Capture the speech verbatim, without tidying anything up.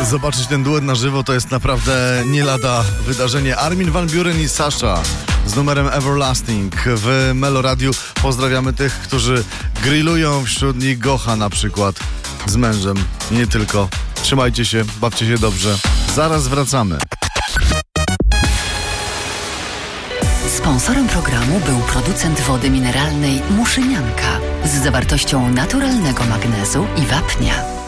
Zobaczyć ten duet na żywo to jest naprawdę nie lada wydarzenie. Armin van Buuren i Sasha z numerem Everlasting w Meloradiu. Pozdrawiamy tych, którzy grillują, wśród nich Gocha na przykład z mężem. I nie tylko. Trzymajcie się, bawcie się dobrze. Zaraz wracamy. Sponsorem programu był producent wody mineralnej Muszynianka z zawartością naturalnego magnezu i wapnia.